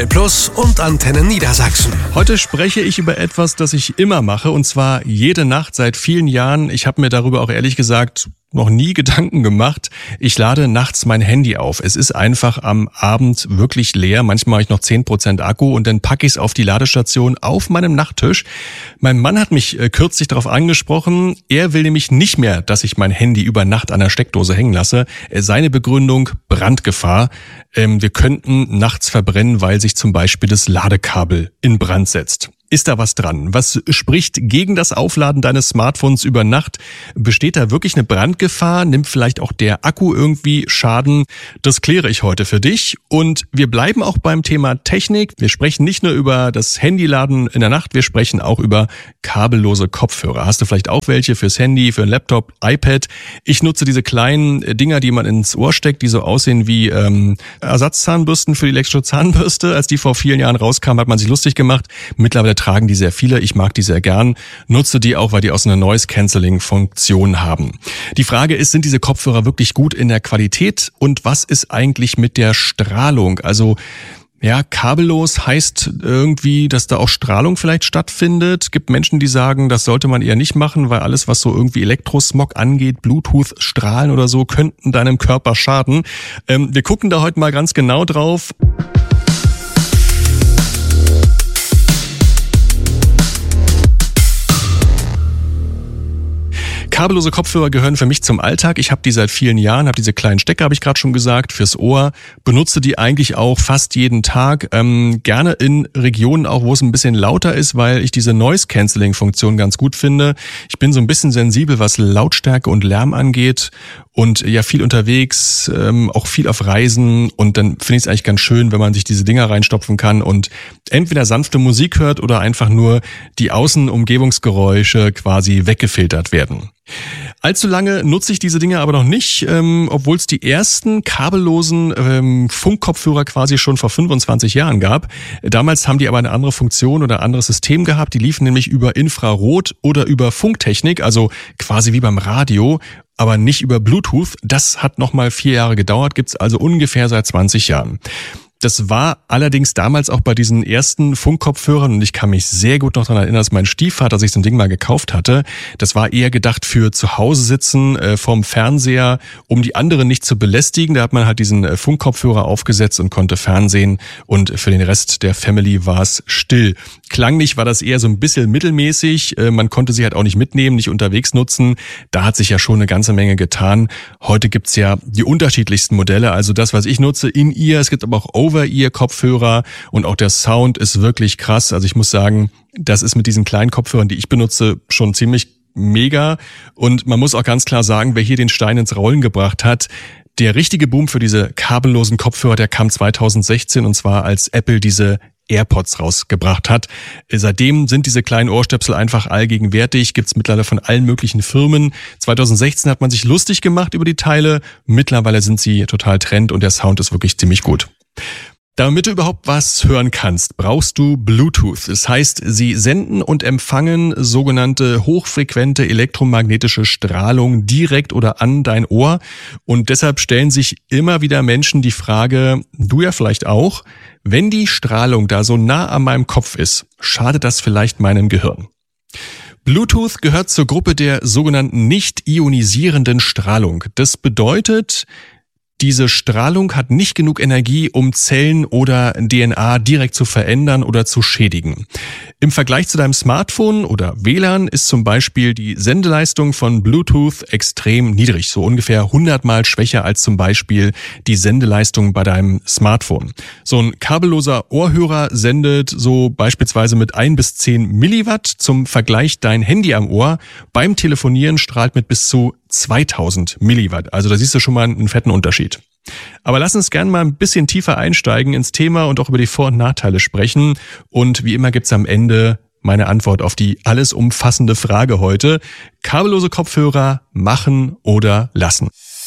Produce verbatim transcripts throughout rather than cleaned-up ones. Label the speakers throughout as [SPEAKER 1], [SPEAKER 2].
[SPEAKER 1] Plus und Antenne Niedersachsen.
[SPEAKER 2] Heute spreche ich über etwas, das ich immer mache, und zwar jede Nacht seit vielen Jahren. Ich habe mir darüber auch ehrlich gesagt noch nie Gedanken gemacht. Ich lade nachts mein Handy auf. Es ist einfach am Abend wirklich leer. Manchmal habe ich noch zehn Prozent Akku und dann packe ich es auf die Ladestation auf meinem Nachttisch. Mein Mann hat mich äh, kürzlich darauf angesprochen. Er will nämlich nicht mehr, dass ich mein Handy über Nacht an der Steckdose hängen lasse. Äh, seine Begründung: Brandgefahr. Ähm, wir könnten nachts verbrennen, weil sich zum Beispiel das Ladekabel in Brand setzt. Ist da was dran? Was spricht gegen das Aufladen deines Smartphones über Nacht? Besteht da wirklich eine Brandgefahr? Nimmt vielleicht auch der Akku irgendwie Schaden? Das kläre ich heute für dich. Und wir bleiben auch beim Thema Technik. Wir sprechen nicht nur über das Handyladen in der Nacht, wir sprechen auch über kabellose Kopfhörer. Hast du vielleicht auch welche fürs Handy, für ein Laptop, iPad? Ich nutze diese kleinen Dinger, die man ins Ohr steckt, die so aussehen wie ähm, Ersatzzahnbürsten für die elektrische Zahnbürste. Als die vor vielen Jahren rauskam, hat man sich lustig gemacht. Mittlerweile tragen die sehr viele. Ich mag die sehr gern. Nutze die auch, weil die auch so eine Noise-Cancelling-Funktion haben. Die Frage ist, sind diese Kopfhörer wirklich gut in der Qualität? Und was ist eigentlich mit der Strahlung? Also ja, kabellos heißt irgendwie, dass da auch Strahlung vielleicht stattfindet. Es gibt Menschen, die sagen, das sollte man eher nicht machen, weil alles, was so irgendwie Elektrosmog angeht, Bluetooth-Strahlen oder so, könnten deinem Körper schaden. Ähm, wir gucken da heute mal ganz genau drauf. Kabellose Kopfhörer gehören für mich zum Alltag. Ich habe die seit vielen Jahren, habe diese kleinen Stecker, habe ich gerade schon gesagt, fürs Ohr. Benutze die eigentlich auch fast jeden Tag. Ähm, gerne in Regionen auch, wo es ein bisschen lauter ist, weil ich diese Noise-Cancelling-Funktion ganz gut finde. Ich bin so ein bisschen sensibel, was Lautstärke und Lärm angeht. Und ja, viel unterwegs, ähm, auch viel auf Reisen. Und dann finde ich es eigentlich ganz schön, wenn man sich diese Dinger reinstopfen kann und entweder sanfte Musik hört oder einfach nur die Außenumgebungsgeräusche quasi weggefiltert werden. Allzu lange nutze ich diese Dinge aber noch nicht, ähm, obwohl es die ersten kabellosen ähm, Funkkopfhörer quasi schon vor fünfundzwanzig Jahren gab. Damals haben die aber eine andere Funktion oder ein anderes System gehabt. Die liefen nämlich über Infrarot oder über Funktechnik, also quasi wie beim Radio, aber nicht über Bluetooth. Das hat nochmal vier Jahre gedauert, gibt's also ungefähr seit zwanzig Jahren. Das war allerdings damals auch bei diesen ersten Funkkopfhörern, und ich kann mich sehr gut noch daran erinnern, dass mein Stiefvater sich so ein Ding mal gekauft hatte. Das war eher gedacht für zu Hause sitzen, äh, vorm Fernseher, um die anderen nicht zu belästigen. Da hat man halt diesen äh, Funkkopfhörer aufgesetzt und konnte Fernsehen, und für den Rest der Family war es still. Klanglich war das eher so ein bisschen mittelmäßig. Äh, man konnte sie halt auch nicht mitnehmen, nicht unterwegs nutzen. Da hat sich ja schon eine ganze Menge getan. Heute gibt's ja die unterschiedlichsten Modelle. Also das, was ich nutze, In-Ear. Es gibt aber auch Over-Ear-Kopfhörer, und auch der Sound ist wirklich krass. Also ich muss sagen, das ist mit diesen kleinen Kopfhörern, die ich benutze, schon ziemlich mega. Und man muss auch ganz klar sagen, wer hier den Stein ins Rollen gebracht hat, der richtige Boom für diese kabellosen Kopfhörer, der kam zweitausendsechzehn, und zwar als Apple diese AirPods rausgebracht hat. Seitdem sind diese kleinen Ohrstöpsel einfach allgegenwärtig, gibt's mittlerweile von allen möglichen Firmen. zweitausendsechzehn hat man sich lustig gemacht über die Teile, mittlerweile sind sie total Trend und der Sound ist wirklich ziemlich gut. Damit du überhaupt was hören kannst, brauchst du Bluetooth. Das heißt, sie senden und empfangen sogenannte hochfrequente elektromagnetische Strahlung direkt oder an dein Ohr. Und deshalb stellen sich immer wieder Menschen die Frage, du ja vielleicht auch, wenn die Strahlung da so nah an meinem Kopf ist, schadet das vielleicht meinem Gehirn? Bluetooth gehört zur Gruppe der sogenannten nicht ionisierenden Strahlung. Das bedeutet, diese Strahlung hat nicht genug Energie, um Zellen oder D N A direkt zu verändern oder zu schädigen. Im Vergleich zu deinem Smartphone oder W L A N ist zum Beispiel die Sendeleistung von Bluetooth extrem niedrig, so ungefähr hundert Mal schwächer als zum Beispiel die Sendeleistung bei deinem Smartphone. So ein kabelloser Ohrhörer sendet so beispielsweise mit ein bis zehn Milliwatt. Zum Vergleich, dein Handy am Ohr beim Telefonieren strahlt mit bis zu zweitausend Milliwatt. Also da siehst du schon mal einen fetten Unterschied. Aber lass uns gerne mal ein bisschen tiefer einsteigen ins Thema und auch über die Vor- und Nachteile sprechen. Und wie immer gibt's am Ende meine Antwort auf die alles umfassende Frage heute. Kabellose Kopfhörer machen oder lassen?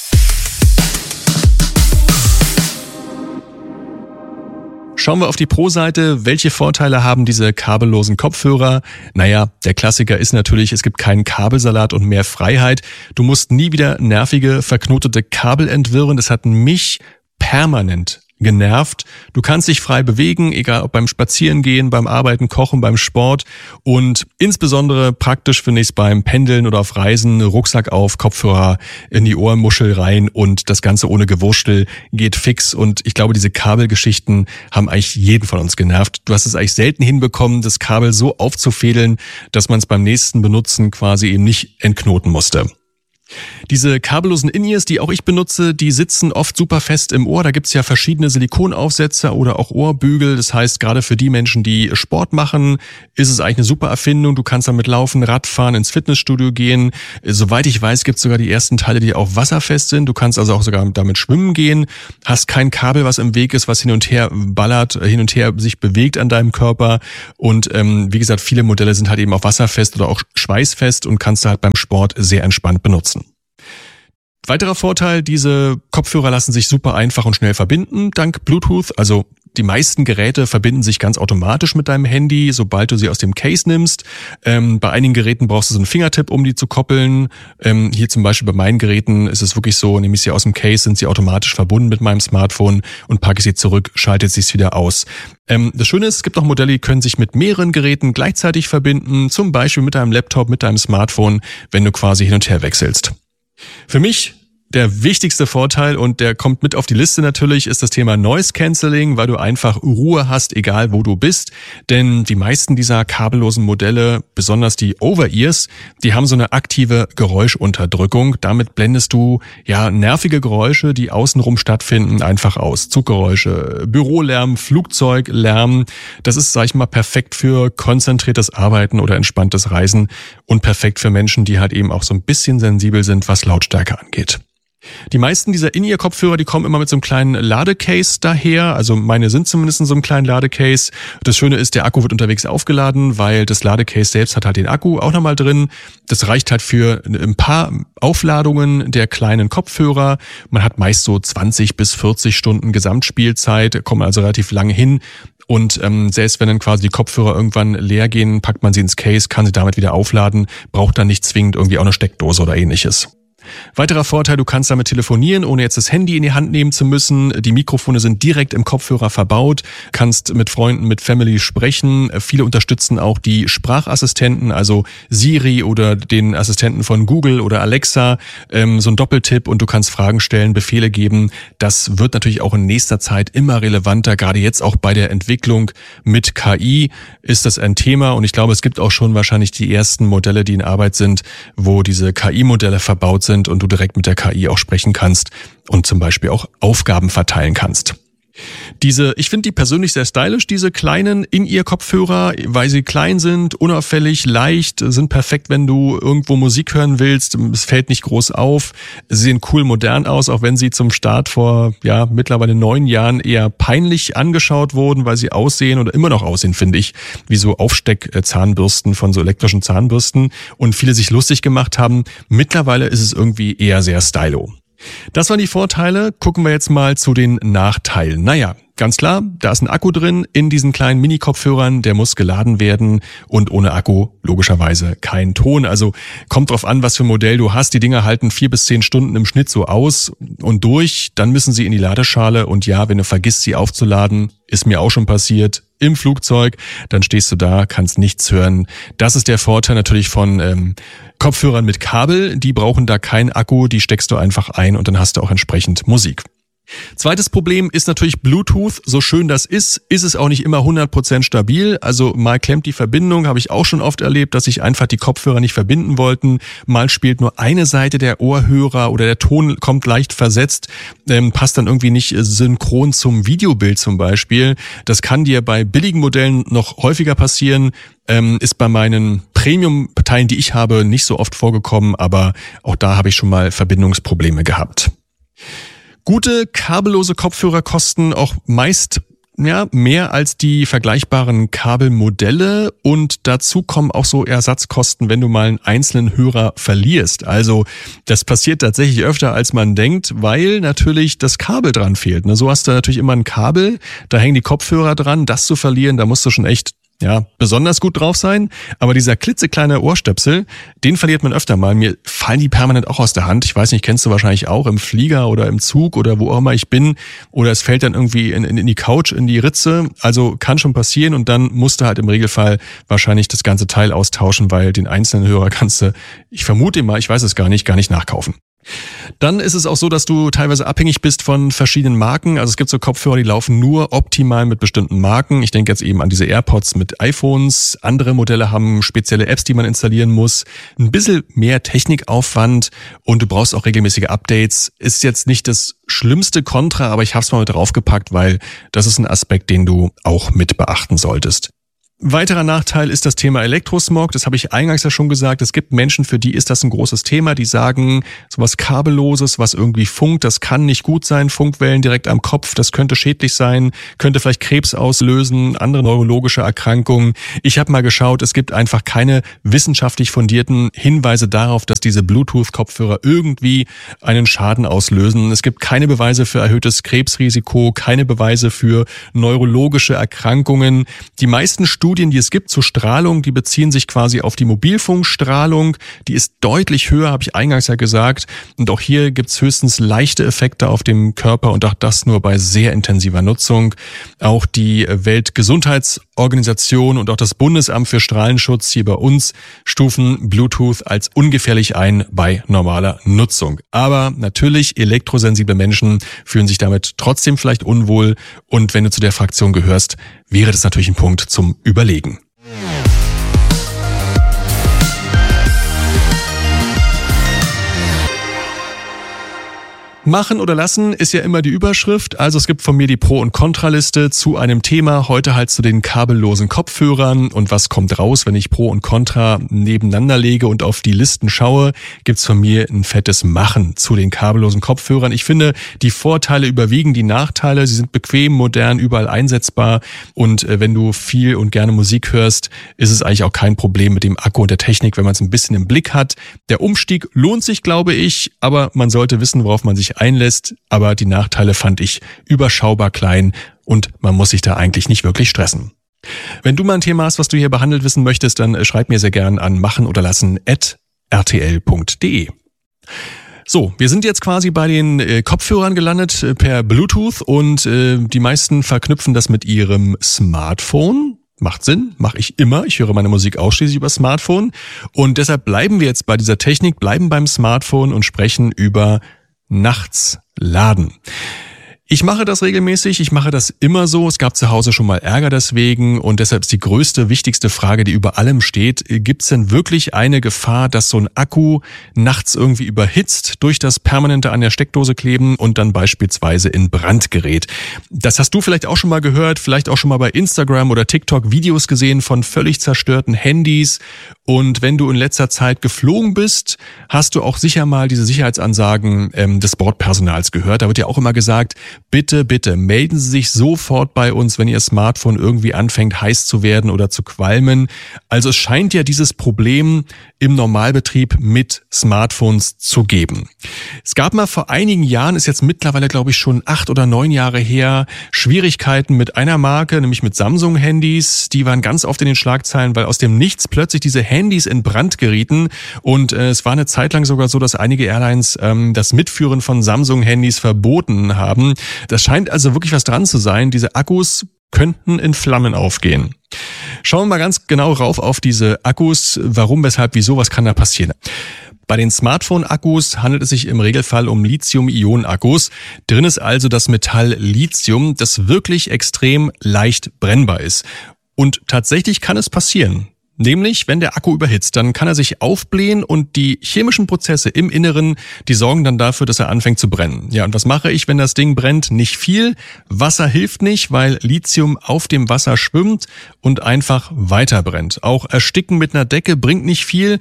[SPEAKER 2] Schauen wir auf die Pro-Seite. Welche Vorteile haben diese kabellosen Kopfhörer? Naja, der Klassiker ist natürlich, es gibt keinen Kabelsalat und mehr Freiheit. Du musst nie wieder nervige, verknotete Kabel entwirren. Das hat mich permanent genervt. Du kannst dich frei bewegen, egal ob beim Spazierengehen, beim Arbeiten, Kochen, beim Sport und insbesondere praktisch finde ich es beim Pendeln oder auf Reisen, Rucksack auf, Kopfhörer in die Ohrmuschel rein und das Ganze ohne Gewurschtel geht fix und ich glaube, diese Kabelgeschichten haben eigentlich jeden von uns genervt. Du hast es eigentlich selten hinbekommen, das Kabel so aufzufädeln, dass man es beim nächsten Benutzen quasi eben nicht entknoten musste. Diese kabellosen In-Ears, die auch ich benutze, die sitzen oft super fest im Ohr. Da gibt's ja verschiedene Silikonaufsätze oder auch Ohrbügel. Das heißt, gerade für die Menschen, die Sport machen, ist es eigentlich eine super Erfindung. Du kannst damit laufen, Radfahren, ins Fitnessstudio gehen. Soweit ich weiß, gibt's sogar die ersten Teile, die auch wasserfest sind. Du kannst also auch sogar damit schwimmen gehen. Hast kein Kabel, was im Weg ist, was hin und her ballert, hin und her sich bewegt an deinem Körper. Und ähm, wie gesagt, viele Modelle sind halt eben auch wasserfest oder auch schweißfest und kannst du halt beim Sport sehr entspannt benutzen. Weiterer Vorteil, diese Kopfhörer lassen sich super einfach und schnell verbinden, dank Bluetooth. Also die meisten Geräte verbinden sich ganz automatisch mit deinem Handy, sobald du sie aus dem Case nimmst. Ähm, bei einigen Geräten brauchst du so einen Fingertipp, um die zu koppeln. Ähm, hier zum Beispiel bei meinen Geräten ist es wirklich so, nehme ich sie aus dem Case, sind sie automatisch verbunden mit meinem Smartphone und packe sie zurück, schaltet sie es wieder aus. Ähm, das Schöne ist, es gibt auch Modelle, die können sich mit mehreren Geräten gleichzeitig verbinden, zum Beispiel mit deinem Laptop, mit deinem Smartphone, wenn du quasi hin und her wechselst. Für mich der wichtigste Vorteil, und der kommt mit auf die Liste natürlich, ist das Thema Noise Cancelling, weil du einfach Ruhe hast, egal wo du bist. Denn die meisten dieser kabellosen Modelle, besonders die Over-Ears, die haben so eine aktive Geräuschunterdrückung. Damit blendest du ja nervige Geräusche, die außenrum stattfinden, einfach aus. Zuggeräusche, Bürolärm, Flugzeuglärm. Das ist, sag ich mal, perfekt für konzentriertes Arbeiten oder entspanntes Reisen und perfekt für Menschen, die halt eben auch so ein bisschen sensibel sind, was Lautstärke angeht. Die meisten dieser In-Ear-Kopfhörer, die kommen immer mit so einem kleinen Ladecase daher. Also meine sind zumindest in so einem kleinen Ladecase. Das Schöne ist, der Akku wird unterwegs aufgeladen, weil das Ladecase selbst hat halt den Akku auch nochmal drin. Das reicht halt für ein paar Aufladungen der kleinen Kopfhörer. Man hat meist so zwanzig bis vierzig Stunden Gesamtspielzeit, kommt also relativ lange hin. Und ähm, selbst wenn dann quasi die Kopfhörer irgendwann leer gehen, packt man sie ins Case, kann sie damit wieder aufladen, braucht dann nicht zwingend irgendwie auch eine Steckdose oder ähnliches. Weiterer Vorteil, du kannst damit telefonieren, ohne jetzt das Handy in die Hand nehmen zu müssen. Die Mikrofone sind direkt im Kopfhörer verbaut, kannst mit Freunden, mit Family sprechen. Viele unterstützen auch die Sprachassistenten, also Siri oder den Assistenten von Google oder Alexa, ähm, so ein Doppeltipp und du kannst Fragen stellen, Befehle geben. Das wird natürlich auch in nächster Zeit immer relevanter, gerade jetzt auch bei der Entwicklung mit K I ist das ein Thema und ich glaube, es gibt auch schon wahrscheinlich die ersten Modelle, die in Arbeit sind, wo diese K I-Modelle verbaut sind und du direkt mit der K I auch sprechen kannst und zum Beispiel auch Aufgaben verteilen kannst. Diese, ich finde die persönlich sehr stylisch, diese kleinen In-Ear-Kopfhörer, weil sie klein sind, unauffällig, leicht, sind perfekt, wenn du irgendwo Musik hören willst. Es fällt nicht groß auf. Sie sehen cool modern aus, auch wenn sie zum Start vor ja mittlerweile neun Jahren eher peinlich angeschaut wurden, weil sie aussehen oder immer noch aussehen, finde ich, wie so Aufsteckzahnbürsten von so elektrischen Zahnbürsten und viele sich lustig gemacht haben. Mittlerweile ist es irgendwie eher sehr stylo. Das waren die Vorteile. Gucken wir jetzt mal zu den Nachteilen. Naja, ganz klar, da ist ein Akku drin in diesen kleinen Mini-Kopfhörern, der muss geladen werden und ohne Akku logischerweise kein Ton. Also kommt drauf an, was für ein Modell du hast. Die Dinger halten vier bis zehn Stunden im Schnitt so aus und durch. Dann müssen sie in die Ladeschale und ja, wenn du vergisst, sie aufzuladen, ist mir auch schon passiert, im Flugzeug, dann stehst du da, kannst nichts hören. Das ist der Vorteil natürlich von ähm, Kopfhörern mit Kabel. Die brauchen da keinen Akku, die steckst du einfach ein und dann hast du auch entsprechend Musik. Zweites Problem ist natürlich Bluetooth. So schön das ist, ist es auch nicht immer hundert Prozent stabil. Also mal klemmt die Verbindung, habe ich auch schon oft erlebt, dass sich einfach die Kopfhörer nicht verbinden wollten. Mal spielt nur eine Seite der Ohrhörer oder der Ton kommt leicht versetzt, ähm, passt dann irgendwie nicht synchron zum Videobild zum Beispiel. Das kann dir bei billigen Modellen noch häufiger passieren. Ähm, ist bei meinen Premium-Teilen, die ich habe, nicht so oft vorgekommen, aber auch da habe ich schon mal Verbindungsprobleme gehabt. Gute kabellose Kopfhörer kosten auch meist ja mehr als die vergleichbaren Kabelmodelle und dazu kommen auch so Ersatzkosten, wenn du mal einen einzelnen Hörer verlierst. Also das passiert tatsächlich öfter, als man denkt, weil natürlich das Kabel dran fehlt. So hast du natürlich immer ein Kabel, da hängen die Kopfhörer dran, das zu verlieren, da musst du schon echt ja, besonders gut drauf sein, aber dieser klitzekleine Ohrstöpsel, den verliert man öfter mal. Mir fallen die permanent auch aus der Hand. Ich weiß nicht, kennst du wahrscheinlich auch im Flieger oder im Zug oder wo auch immer ich bin. Oder es fällt dann irgendwie in, in, in die Couch, in die Ritze. Also kann schon passieren und dann musst du halt im Regelfall wahrscheinlich das ganze Teil austauschen, weil den einzelnen Hörer kannst du, ich vermute mal, ich weiß es gar nicht, gar nicht nachkaufen. Dann ist es auch so, dass du teilweise abhängig bist von verschiedenen Marken. Also es gibt so Kopfhörer, die laufen nur optimal mit bestimmten Marken. Ich denke jetzt eben an diese AirPods mit iPhones. Andere Modelle haben spezielle Apps, die man installieren muss. Ein bisschen mehr Technikaufwand und du brauchst auch regelmäßige Updates. Ist jetzt nicht das schlimmste Kontra, aber ich habe es mal mit draufgepackt, weil das ist ein Aspekt, den du auch mit beachten solltest. Weiterer Nachteil ist das Thema Elektrosmog. Das habe ich eingangs ja schon gesagt. Es gibt Menschen, für die ist das ein großes Thema. Die sagen, sowas Kabelloses, was irgendwie funkt, das kann nicht gut sein. Funkwellen direkt am Kopf, das könnte schädlich sein, könnte vielleicht Krebs auslösen, andere neurologische Erkrankungen. Ich habe mal geschaut, es gibt einfach keine wissenschaftlich fundierten Hinweise darauf, dass diese Bluetooth-Kopfhörer irgendwie einen Schaden auslösen. Es gibt keine Beweise für erhöhtes Krebsrisiko, keine Beweise für neurologische Erkrankungen. Die meisten Studien, die es gibt zur Strahlung, die beziehen sich quasi auf die Mobilfunkstrahlung. Die ist deutlich höher, habe ich eingangs ja gesagt. Und auch hier gibt es höchstens leichte Effekte auf dem Körper und auch das nur bei sehr intensiver Nutzung. Auch die Weltgesundheitsorganisation und auch das Bundesamt für Strahlenschutz hier bei uns stufen Bluetooth als ungefährlich ein bei normaler Nutzung. Aber natürlich, elektrosensible Menschen fühlen sich damit trotzdem vielleicht unwohl. Und wenn du zu der Fraktion gehörst, wäre das natürlich ein Punkt zum Überlegen. Machen oder lassen ist ja immer die Überschrift. Also es gibt von mir die Pro- und Kontraliste zu einem Thema. Heute halt zu den kabellosen Kopfhörern. Und was kommt raus, wenn ich Pro und Contra nebeneinander lege und auf die Listen schaue, gibt's von mir ein fettes Machen zu den kabellosen Kopfhörern. Ich finde, die Vorteile überwiegen die Nachteile. Sie sind bequem, modern, überall einsetzbar. Und wenn du viel und gerne Musik hörst, ist es eigentlich auch kein Problem mit dem Akku und der Technik, wenn man es ein bisschen im Blick hat. Der Umstieg lohnt sich, glaube ich, aber man sollte wissen, worauf man sich einlässt, aber die Nachteile fand ich überschaubar klein und man muss sich da eigentlich nicht wirklich stressen. Wenn du mal ein Thema hast, was du hier behandelt wissen möchtest, dann schreib mir sehr gern an machen oder lassen at r t l punkt d e. So, wir sind jetzt quasi bei den äh, Kopfhörern gelandet äh, per Bluetooth und äh, die meisten verknüpfen das mit ihrem Smartphone. Macht Sinn, mache ich immer. Ich höre meine Musik ausschließlich über Smartphone und deshalb bleiben wir jetzt bei dieser Technik, bleiben beim Smartphone und sprechen über nachts laden. Ich mache das regelmäßig, ich mache das immer so. Es gab zu Hause schon mal Ärger deswegen und deshalb ist die größte, wichtigste Frage, die über allem steht, gibt es denn wirklich eine Gefahr, dass so ein Akku nachts irgendwie überhitzt durch das permanente an der Steckdose kleben und dann beispielsweise in Brand gerät? Das hast du vielleicht auch schon mal gehört, vielleicht auch schon mal bei Instagram oder TikTok Videos gesehen von völlig zerstörten Handys. Und wenn du in letzter Zeit geflogen bist, hast du auch sicher mal diese Sicherheitsansagen ähm, des Bordpersonals gehört. Da wird ja auch immer gesagt, bitte, bitte melden Sie sich sofort bei uns, wenn Ihr Smartphone irgendwie anfängt heiß zu werden oder zu qualmen. Also es scheint ja dieses Problem im Normalbetrieb mit Smartphones zu geben. Es gab mal vor einigen Jahren, ist jetzt mittlerweile glaube ich schon acht oder neun Jahre her, Schwierigkeiten mit einer Marke, nämlich mit Samsung-Handys. Die waren ganz oft in den Schlagzeilen, weil aus dem Nichts plötzlich diese Handys in Brand gerieten und äh, es war eine Zeit lang sogar so, dass einige Airlines ähm, das Mitführen von Samsung-Handys verboten haben. Das scheint also wirklich was dran zu sein. Diese Akkus könnten in Flammen aufgehen. Schauen wir mal ganz genau rauf auf diese Akkus. Warum, weshalb, wieso, was kann da passieren? Bei den Smartphone-Akkus handelt es sich im Regelfall um Lithium-Ionen-Akkus. Drin ist also das Metall Lithium, das wirklich extrem leicht brennbar ist. Und tatsächlich kann es passieren. Nämlich, wenn der Akku überhitzt, dann kann er sich aufblähen und die chemischen Prozesse im Inneren, die sorgen dann dafür, dass er anfängt zu brennen. Ja, und was mache ich, wenn das Ding brennt? Nicht viel. Wasser hilft nicht, weil Lithium auf dem Wasser schwimmt und einfach weiter brennt. Auch Ersticken mit einer Decke bringt nicht viel.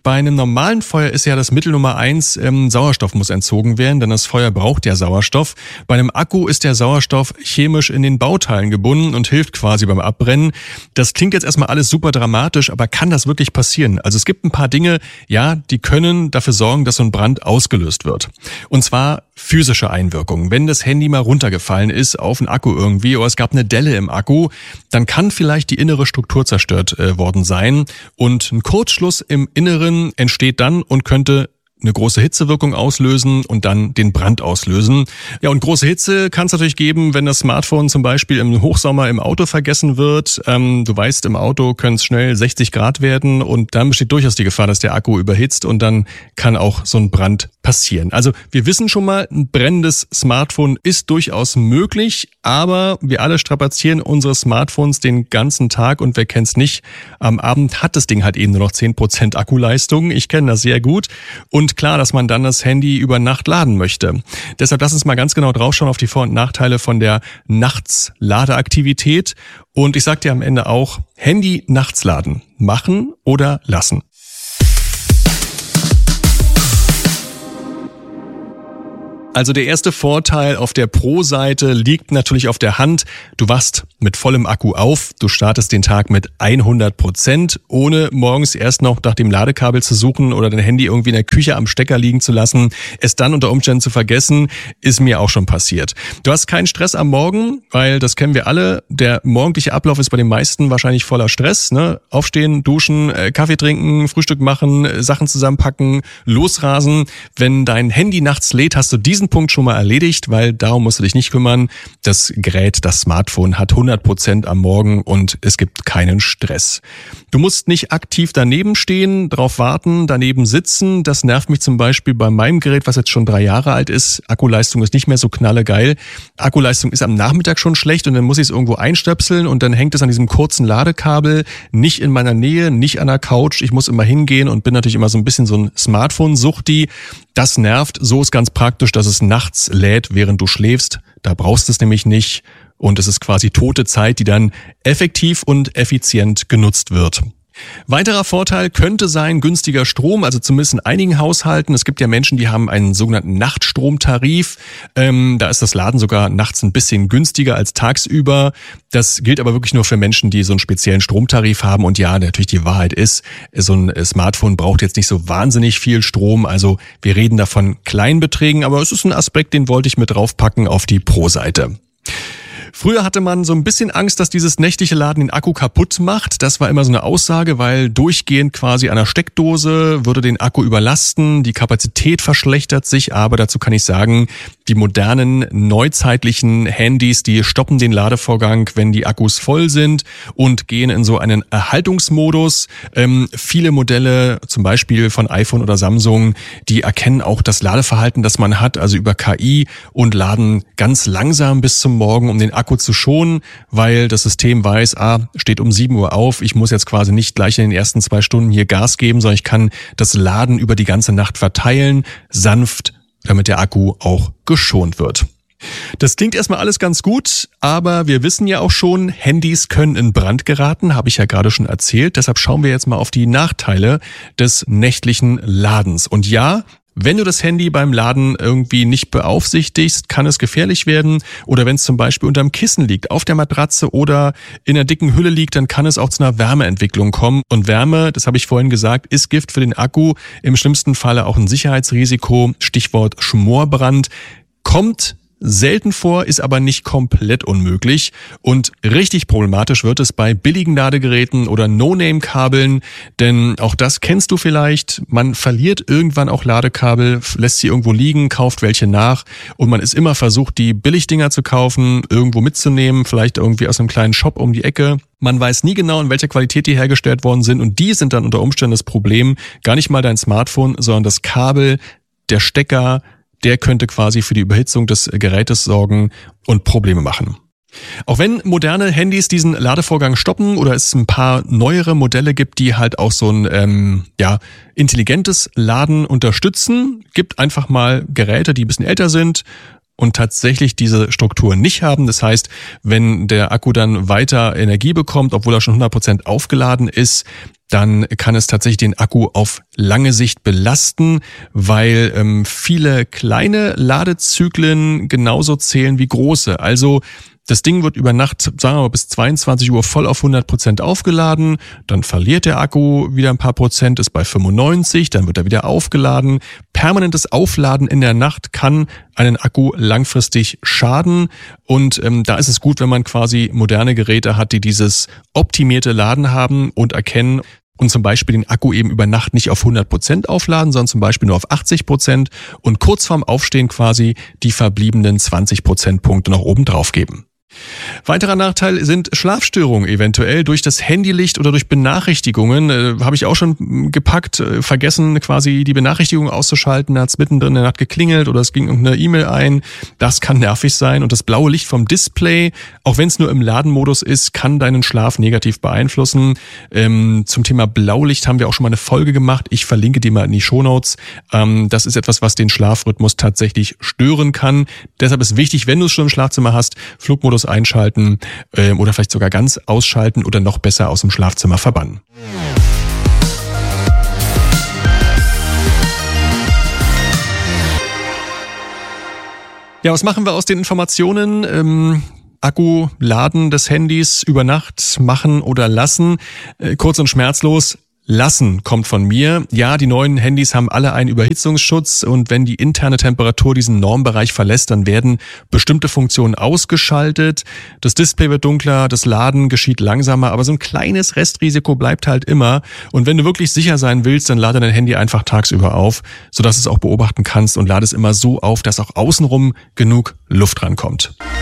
[SPEAKER 2] Bei einem normalen Feuer ist ja das Mittel Nummer eins, ähm, Sauerstoff muss entzogen werden, denn das Feuer braucht ja Sauerstoff. Bei einem Akku ist der Sauerstoff chemisch in den Bauteilen gebunden und hilft quasi beim Abbrennen. Das klingt jetzt erstmal alles super dramatisch, aber kann das wirklich passieren? Also es gibt ein paar Dinge, ja, die können dafür sorgen, dass so ein Brand ausgelöst wird. Und zwar physische Einwirkungen. Wenn das Handy mal runtergefallen ist auf einen Akku irgendwie oder es gab eine Delle im Akku, dann kann vielleicht die innere Struktur zerstört äh, worden sein und ein Kurzschluss im Inneren entsteht dann und könnte eine große Hitzewirkung auslösen und dann den Brand auslösen. Ja, und große Hitze kann es natürlich geben, wenn das Smartphone zum Beispiel im Hochsommer im Auto vergessen wird. Ähm, du weißt, im Auto können es schnell sechzig Grad werden und dann besteht durchaus die Gefahr, dass der Akku überhitzt und dann kann auch so ein Brand passieren. Also wir wissen schon mal, ein brennendes Smartphone ist durchaus möglich, aber wir alle strapazieren unsere Smartphones den ganzen Tag und wer kennt's nicht, am Abend hat das Ding halt eben nur noch zehn Prozent Akkuleistung. Ich kenne das sehr gut und klar, dass man dann das Handy über Nacht laden möchte. Deshalb lass uns mal ganz genau draufschauen auf die Vor- und Nachteile von der Nachts-Ladeaktivität. Und ich sag dir am Ende auch, Handy nachts laden, machen oder lassen. Also der erste Vorteil auf der Pro-Seite liegt natürlich auf der Hand. Du wachst mit vollem Akku auf, du startest den Tag mit hundert Prozent, ohne morgens erst noch nach dem Ladekabel zu suchen oder dein Handy irgendwie in der Küche am Stecker liegen zu lassen, es dann unter Umständen zu vergessen, ist mir auch schon passiert. Du hast keinen Stress am Morgen, weil das kennen wir alle, der morgendliche Ablauf ist bei den meisten wahrscheinlich voller Stress, ne? Aufstehen, duschen, Kaffee trinken, Frühstück machen, Sachen zusammenpacken, losrasen. Wenn dein Handy nachts lädt, hast du diesen Punkt schon mal erledigt, weil darum musst du dich nicht kümmern. Das Gerät, das Smartphone hat hundert Prozent am Morgen und es gibt keinen Stress. Du musst nicht aktiv daneben stehen, drauf warten, daneben sitzen. Das nervt mich zum Beispiel bei meinem Gerät, was jetzt schon drei Jahre alt ist. Akkuleistung ist nicht mehr so knallegeil. Akkuleistung ist am Nachmittag schon schlecht und dann muss ich es irgendwo einstöpseln und dann hängt es an diesem kurzen Ladekabel, nicht in meiner Nähe, nicht an der Couch. Ich muss immer hingehen und bin natürlich immer so ein bisschen so ein Smartphone-Suchti. Das nervt. So ist ganz praktisch, dass es nachts lädt, während du schläfst. Da brauchst du es nämlich nicht. Und es ist quasi tote Zeit, die dann effektiv und effizient genutzt wird. Weiterer Vorteil könnte sein günstiger Strom, also zumindest in einigen Haushalten. Es gibt ja Menschen, die haben einen sogenannten Nachtstromtarif. Ähm, da ist das Laden sogar nachts ein bisschen günstiger als tagsüber. Das gilt aber wirklich nur für Menschen, die so einen speziellen Stromtarif haben. Und ja, natürlich die Wahrheit ist, so ein Smartphone braucht jetzt nicht so wahnsinnig viel Strom. Also wir reden da von Kleinbeträgen, aber es ist ein Aspekt, den wollte ich mit draufpacken auf die Pro-Seite. Früher hatte man so ein bisschen Angst, dass dieses nächtliche Laden den Akku kaputt macht. Das war immer so eine Aussage, weil durchgehend quasi an der Steckdose würde den Akku überlasten, die Kapazität verschlechtert sich, aber dazu kann ich sagen, die modernen, neuzeitlichen Handys, die stoppen den Ladevorgang, wenn die Akkus voll sind und gehen in so einen Erhaltungsmodus. Ähm, viele Modelle, zum Beispiel von iPhone oder Samsung, die erkennen auch das Ladeverhalten, das man hat, also über K I und laden ganz langsam bis zum Morgen, um den Akku zu schonen, weil das System weiß, ah, steht um sieben Uhr auf, ich muss jetzt quasi nicht gleich in den ersten zwei Stunden hier Gas geben, sondern ich kann das Laden über die ganze Nacht verteilen, sanft, damit der Akku auch geschont wird. Das klingt erstmal alles ganz gut, aber wir wissen ja auch schon, Handys können in Brand geraten, habe ich ja gerade schon erzählt. Deshalb schauen wir jetzt mal auf die Nachteile des nächtlichen Ladens. Und ja, wenn du das Handy beim Laden irgendwie nicht beaufsichtigst, kann es gefährlich werden. Oder wenn es zum Beispiel unterm Kissen liegt, auf der Matratze oder in einer dicken Hülle liegt, dann kann es auch zu einer Wärmeentwicklung kommen. Und Wärme, das habe ich vorhin gesagt, ist Gift für den Akku. Im schlimmsten Falle auch ein Sicherheitsrisiko. Stichwort Schmorbrand. Kommt selten vor, ist aber nicht komplett unmöglich. Und richtig problematisch wird es bei billigen Ladegeräten oder No-Name-Kabeln, denn auch das kennst du vielleicht. Man verliert irgendwann auch Ladekabel, lässt sie irgendwo liegen, kauft welche nach und man ist immer versucht, die Billigdinger zu kaufen, irgendwo mitzunehmen, vielleicht irgendwie aus einem kleinen Shop um die Ecke. Man weiß nie genau, in welcher Qualität die hergestellt worden sind und die sind dann unter Umständen das Problem. Gar nicht mal dein Smartphone, sondern das Kabel, der Stecker, der könnte quasi für die Überhitzung des Gerätes sorgen und Probleme machen. Auch wenn moderne Handys diesen Ladevorgang stoppen oder es ein paar neuere Modelle gibt, die halt auch so ein ähm, ja intelligentes Laden unterstützen, gibt einfach mal Geräte, die ein bisschen älter sind und tatsächlich diese Struktur nicht haben. Das heißt, wenn der Akku dann weiter Energie bekommt, obwohl er schon hundert Prozent aufgeladen ist, dann kann es tatsächlich den Akku auf lange Sicht belasten, weil ähm, viele kleine Ladezyklen genauso zählen wie große. Also das Ding wird über Nacht, sagen wir mal, bis zweiundzwanzig Uhr voll auf hundert Prozent aufgeladen, dann verliert der Akku wieder ein paar Prozent, ist bei fünfundneunzig, dann wird er wieder aufgeladen. Permanentes Aufladen in der Nacht kann einen Akku langfristig schaden und ähm, da ist es gut, wenn man quasi moderne Geräte hat, die dieses optimierte Laden haben und erkennen, und zum Beispiel den Akku eben über Nacht nicht auf hundert Prozent aufladen, sondern zum Beispiel nur auf achtzig Prozent und kurz vorm Aufstehen quasi die verbliebenen zwanzig Prozentpunkte noch oben drauf geben. Weiterer Nachteil sind Schlafstörungen eventuell durch das Handylicht oder durch Benachrichtigungen. Äh, habe ich auch schon gepackt, äh, vergessen quasi die Benachrichtigung auszuschalten, da hat es mittendrin in der Nacht geklingelt oder es ging irgendeine E-Mail ein. Das kann nervig sein und das blaue Licht vom Display, auch wenn es nur im Ladenmodus ist, kann deinen Schlaf negativ beeinflussen. Ähm, zum Thema Blaulicht haben wir auch schon mal eine Folge gemacht. Ich verlinke die mal in die Shownotes. Ähm, das ist etwas, was den Schlafrhythmus tatsächlich stören kann. Deshalb ist wichtig, wenn du es schon im Schlafzimmer hast, Flugmodus einschalten äh, oder vielleicht sogar ganz ausschalten oder noch besser aus dem Schlafzimmer verbannen. Ja, was machen wir aus den Informationen? Ähm, Akku laden des Handys über Nacht machen oder lassen? Äh, kurz und schmerzlos. Lassen kommt von mir. Ja, die neuen Handys haben alle einen Überhitzungsschutz und wenn die interne Temperatur diesen Normbereich verlässt, dann werden bestimmte Funktionen ausgeschaltet. Das Display wird dunkler, das Laden geschieht langsamer, aber so ein kleines Restrisiko bleibt halt immer. Und wenn du wirklich sicher sein willst, dann lade dein Handy einfach tagsüber auf, sodass du es auch beobachten kannst und lade es immer so auf, dass auch außenrum genug Luft rankommt.